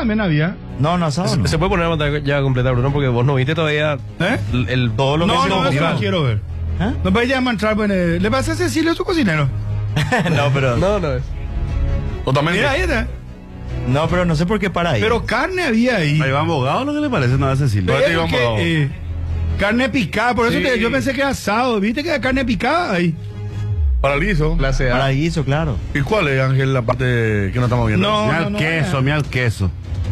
también había. No, asado no. Se puede poner la pantalla completa, Bruno, porque vos no viste todavía todo lo que se No, eso no quiero ver. No vaya a entrar, ¿le pasa a Cecilio su cocinero? No, pero... No es. Totalmente. Mira, ahí está. No, pero no sé por qué para ahí. Pero carne había ahí. Ahí va abogado, ¿lo que le parece? No, a Cecilio. Carne picada, por eso yo pensé que era asado. ¿Viste que era carne picada ahí? Para el guiso. Para el guiso, claro. ¿Y cuál es, Ángel, la parte que no estamos viendo? No, mira el queso, mira el queso.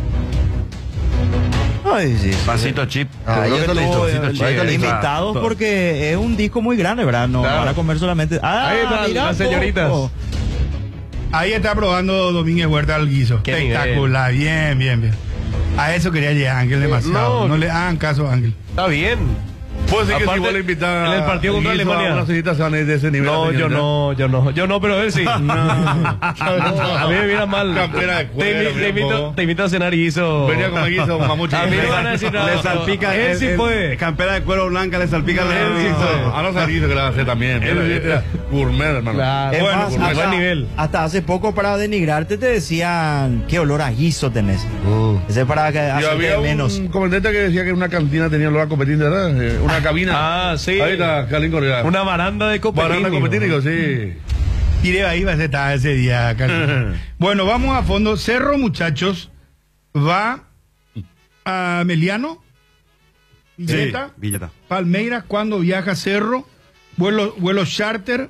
Ay, sí. Pancito chip. Ahí Creo que están invitados porque es un disco muy grande, ¿verdad? No van a comer solamente... Ahí está, mira, las señoritas. Ahí está probando Domínguez Huerta el guiso. Espectacular, bien. A eso quería llegar, Ángel, demasiado. No le hagan caso, Ángel. Está bien. Puede ser que Aparte, si vos le invitas en el partido contra Alemania. Una cita se van a ir de ese nivel. No, yo no, pero él sí. A mí me viene mal. Campera de cuero, te invito a cenar guiso. Venía con guiso, mamucho. A mí me van a decir nada. Le salpica. Él sí fue. Campera de cuero blanca, le salpica la guiso. A no salir que le va a hacer también. Era gourmet, hermano. Claro. Bueno, buen nivel. Hasta hace poco para denigrarte te decían qué olor a guiso tenés. Ese es para que había menos. Un comandante que decía que una cantina tenía olor a copetín, ¿verdad? Una cabina. Ah, sí. Ahí está, Carlín Correa. Una baranda de copetín. Baranda de copetín, sí. Y de ahí va a estar ese día, Carlos. Bueno, vamos a fondo. Cerro, muchachos, va a Meliano, Villeta, Palmeiras, cuando viaja Cerro, vuelo charter.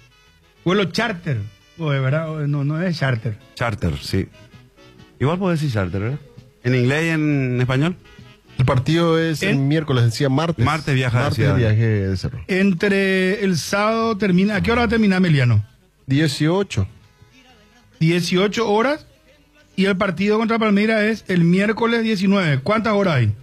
Oye, ¿verdad? No es charter. Charter, sí. Igual puedo decir charter, ¿verdad? ¿En inglés y en español? El partido es el miércoles, decía martes. Martes viaja Martes viaje de Cerro. Entre el sábado termina... ¿A qué hora va a terminar Meliano? 18. 18 horas. Y el partido contra Palmeiras es el miércoles 19. ¿Cuántas horas hay?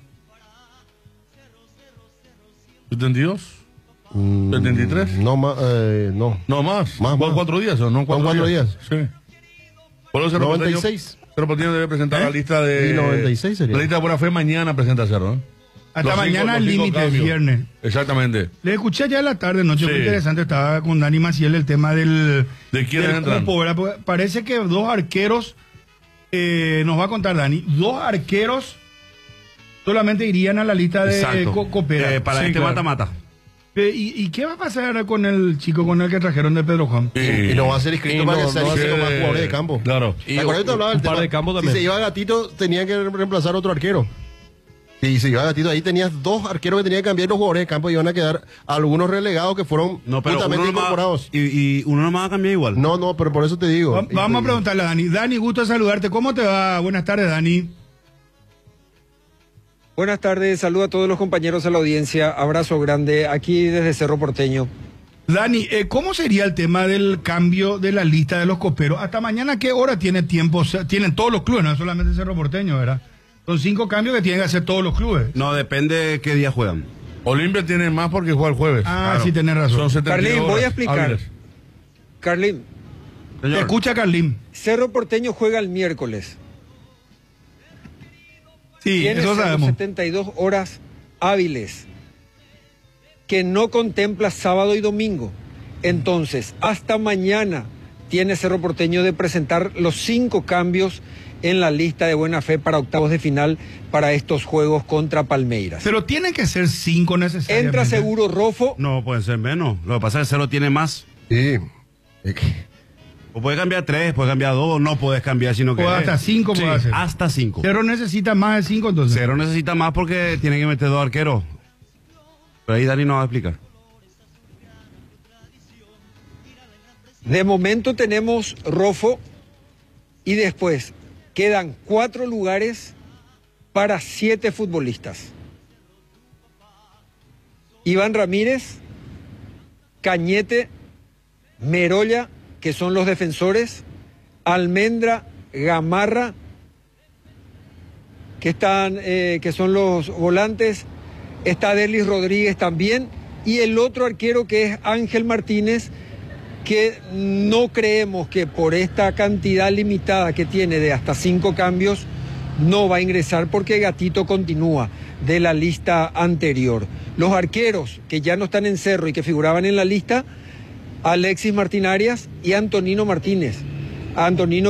72. 73. No más, no. No más. Más. 4 días o no? 4 días. Sí. Por eso 96. Pero Porteño debe presentar la lista de... Y 96 sería. La lista de buena fe mañana presenta Cerro, ¿no? Hasta mañana el límite, viernes. Exactamente. Le escuché ya en la tarde, noche, muy interesante. Estaba con Dani Maciel el tema del... ¿De quiénes entran? Cupo, parece que 2 arqueros, nos va a contar Dani, 2 arqueros solamente irían a la lista de Copera. Para este mata-mata. ¿Y qué va a pasar con el chico con el que trajeron de Pedro Juan? Y no va a ser inscrito para que sea más jugadores de campo. Claro. ¿Te acuerdas que te hablaba del tema? De campo también. Si se iba Gatito, tenía que reemplazar a otro arquero. Si se iba Gatito, ahí tenías 2 arqueros que tenían que cambiar los jugadores de campo y iban a quedar algunos relegados que fueron justamente incorporados. Y uno no va a cambiar igual. No, pero por eso te digo. Vamos a preguntarle a Dani. Dani, gusto saludarte. ¿Cómo te va? Buenas tardes, Dani. Buenas tardes, saludo a todos los compañeros a la audiencia, abrazo grande aquí desde Cerro Porteño. Dani, ¿cómo sería el tema del cambio de la lista de los coperos? ¿Hasta mañana qué hora tiene tiempo? Tienen todos los clubes, no es solamente Cerro Porteño, ¿verdad? Son 5 cambios que tienen que hacer todos los clubes. No, depende de qué día juegan. Olimpia tiene más porque juega el jueves. Claro. Sí, tenés razón. Son Carlín, voy a explicar. Carlín. Te escucha, Carlín. Cerro Porteño juega el miércoles. Sí, tiene eso sabemos. 72 horas hábiles que no contempla sábado y domingo. Entonces, hasta mañana tiene Cerro Porteño de presentar los 5 cambios en la lista de buena fe para octavos de final para estos juegos contra Palmeiras. Pero tienen que ser 5 necesariamente. ¿Entra seguro Rofo? No, puede ser menos. Lo que pasa es que Cerro tiene más. Sí. O puede cambiar 3, puede cambiar 2, no puedes cambiar, sino que... O hasta 5 puede hacer. Hasta 5. Cerro necesita más de 5 entonces. Cerro necesita más porque tiene que meter 2 arqueros. Pero ahí Dani nos va a explicar. De momento tenemos Rofo y después quedan 4 lugares para 7 futbolistas. Iván Ramírez, Cañete, Merolla, que son los defensores, Almendra, Gamarra, que son los volantes, está Derlis Rodríguez también, y el otro arquero que es Ángel Martínez, que no creemos que por esta cantidad limitada que tiene de hasta 5 cambios, no va a ingresar porque Gatito continúa de la lista anterior. Los arqueros que ya no están en Cerro y que figuraban en la lista, Alexis Martín Arias y Antonino Martínez. Antonino